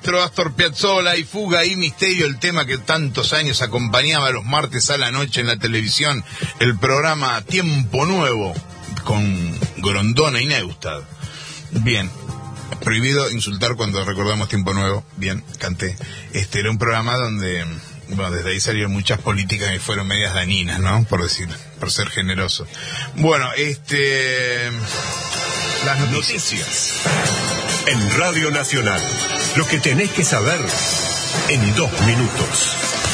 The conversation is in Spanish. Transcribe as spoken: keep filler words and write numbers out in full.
maestro Astor Piazzolla y Fuga y Misterio, el tema que tantos años acompañaba los martes a la noche en la televisión, el programa Tiempo Nuevo con Grondona y Neustadt. Bien, prohibido insultar cuando recordamos Tiempo Nuevo. Bien, canté. Este era un programa donde, bueno, desde ahí salieron muchas políticas que fueron medias dañinas, ¿no? Por decir, por ser generoso. Bueno, este... las noticias en Radio Nacional. Lo que tenés que saber en dos minutos.